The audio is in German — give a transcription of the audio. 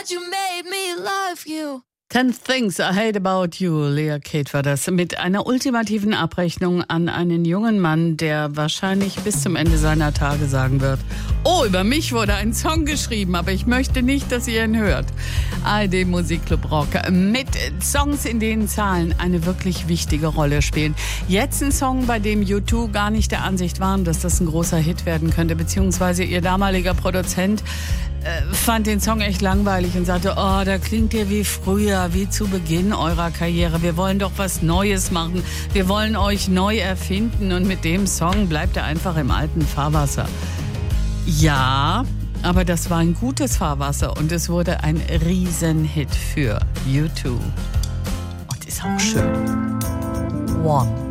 but you made me love you. 10 Things I Hate About You, Lea Kate war das, mit einer ultimativen Abrechnung an einen jungen Mann, der wahrscheinlich bis zum Ende seiner Tage sagen wird: Oh, über mich wurde ein Song geschrieben, aber ich möchte nicht, dass ihr ihn hört. ARD Musikclub Rock mit Songs, in denen Zahlen eine wirklich wichtige Rolle spielen. Jetzt ein Song, bei dem U2 gar nicht der Ansicht waren, dass das ein großer Hit werden könnte, beziehungsweise ihr damaliger Produzent fand den Song echt langweilig und sagte: Oh, da klingt ihr wie früher, wie zu Beginn eurer Karriere. Wir wollen doch was Neues machen. Wir wollen euch neu erfinden. Und mit dem Song bleibt er einfach im alten Fahrwasser. Ja, aber das war ein gutes Fahrwasser und es wurde ein Riesenhit für U2. Und ist auch schön. One.